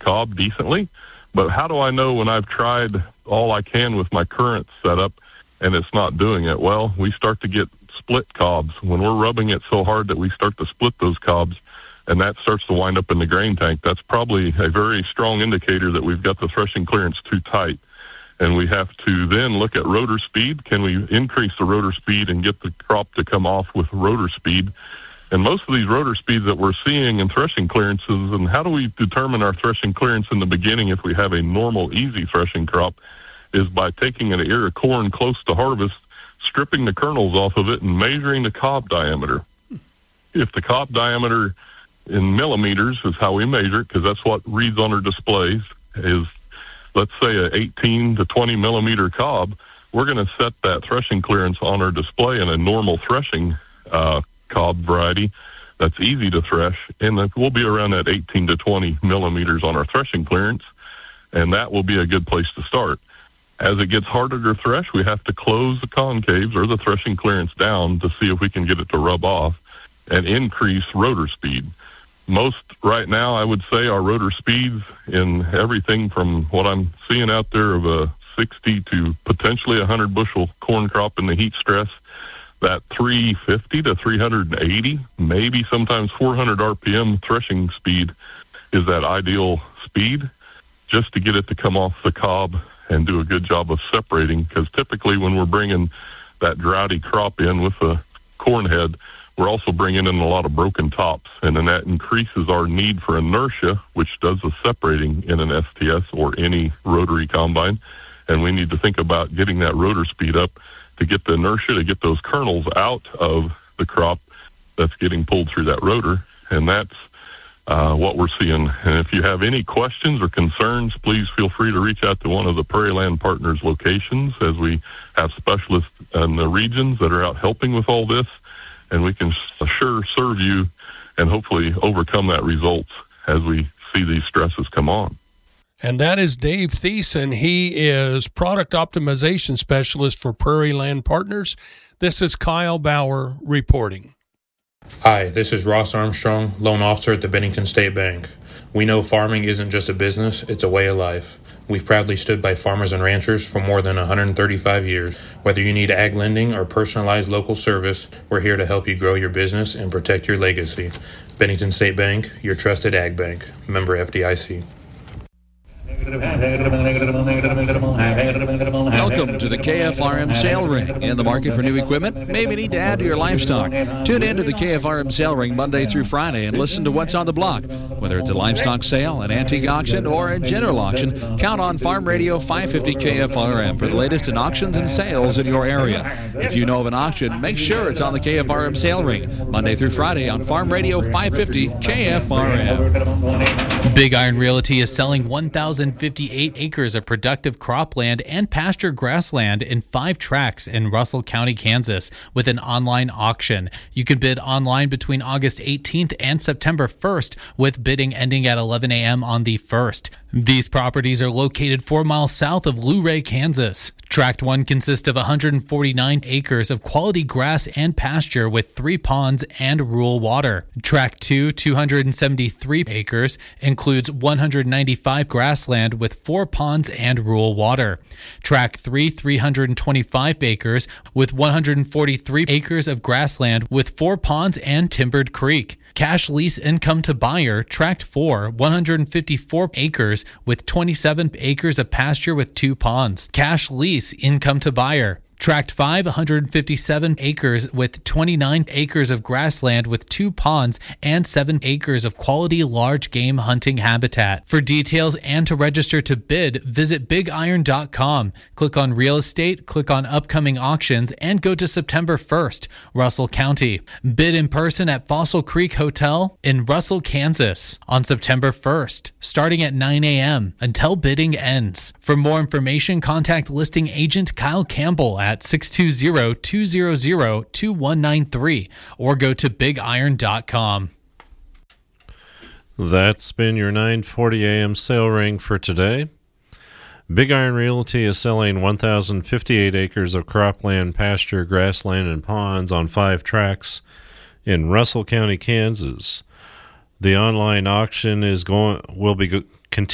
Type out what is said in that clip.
cob decently. But how do I know when I've tried all I can with my current setup and it's not doing it? Well, we start to get split cobs. When we're rubbing it so hard that we start to split those cobs, and that starts to wind up in the grain tank, that's probably a very strong indicator that we've got the threshing clearance too tight. And we have to then look at rotor speed. Can we increase the rotor speed and get the crop to come off with rotor speed? And most of these rotor speeds that we're seeing in threshing clearances, and how do we determine our threshing clearance in the beginning if we have a normal, easy threshing crop, is by taking an ear of corn close to harvest, stripping the kernels off of it, and measuring the cob diameter. If the cob diameter in millimeters is how we measure it, because that's what reads on our displays, is, let's say, a 18 to 20 millimeter cob, we're going to set that threshing clearance on our display in a normal threshing cob variety that's easy to thresh, and we'll be around that 18 to 20 millimeters on our threshing clearance, and that will be a good place to start. As it gets harder to thresh, we have to close the concaves or the threshing clearance down to see if we can get it to rub off and increase rotor speed. Most right now, I would say our rotor speeds in everything from what I'm seeing out there of a 60 to potentially 100 bushel corn crop in the heat stress, that 350 to 380, maybe sometimes 400 RPM threshing speed is that ideal speed, just to get it to come off the cob and do a good job of separating. Because typically when we're bringing that droughty crop in with a corn head, we're also bringing in a lot of broken tops, and then that increases our need for inertia, which does the separating in an STS or any rotary combine. And we need to think about getting that rotor speed up to get the inertia, to get those kernels out of the crop that's getting pulled through that rotor. And that's what we're seeing. And if you have any questions or concerns, please feel free to reach out to one of the Prairie Land Partners locations, as we have specialists in the regions that are out helping with all this. And we can sure serve you and hopefully overcome that results as we see these stresses come on. And that is Dave Thiessen. He is Product Optimization Specialist for Prairie Land Partners. This is Kyle Bauer reporting. Hi, this is Ross Armstrong, loan officer at the Bennington State Bank. We know farming isn't just a business, it's a way of life. We've proudly stood by farmers and ranchers for more than 135 years. Whether you need ag lending or personalized local service, we're here to help you grow your business and protect your legacy. Bennington State Bank, your trusted ag bank. Member FDIC. Welcome to the KFRM Sale Ring. In the market for new equipment? Maybe need to add to your livestock. Tune in to the KFRM Sale Ring Monday through Friday and listen to what's on the block. Whether it's a livestock sale, an antique auction, or a general auction, count on Farm Radio 550 KFRM for the latest in auctions and sales in your area. If you know of an auction, make sure it's on the KFRM Sale Ring Monday through Friday on Farm Radio 550 KFRM. Big Iron Realty is selling 1,058 acres of productive cropland and pasture grassland in 5 tracts in Russell County, Kansas, with an online auction. You can bid online between August 18th and September 1st, with bidding ending at 11 a.m. on the 1st. These properties are located 4 miles south of Luray, Kansas. Tract 1 consists of 149 acres of quality grass and pasture with 3 ponds and rural water. Tract 2, 273 acres, includes 195 grassland with 4 ponds and rural water. Tract 3, 325 acres with 143 acres of grassland with 4 ponds and timbered creek. Cash lease income to buyer, Tract 4, 154 acres with 27 acres of pasture with 2 ponds. Cash lease income to buyer. Tract 5, 157 acres with 29 acres of grassland with 2 ponds and 7 acres of quality large game hunting habitat. For details and to register to bid, visit bigiron.com. Click on real estate, click on upcoming auctions, and go to September 1st, Russell County. Bid in person at Fossil Creek Hotel in Russell, Kansas on September 1st, starting at 9 a.m. until bidding ends. For more information, contact listing agent Kyle Campbell at 620-200-2193 or go to bigiron.com. That's been your 9:40 a.m. sale ring for today. Big Iron Realty is selling 1,058 acres of cropland, pasture, grassland, and ponds on 5 tracts in Russell County, Kansas. The online auction will be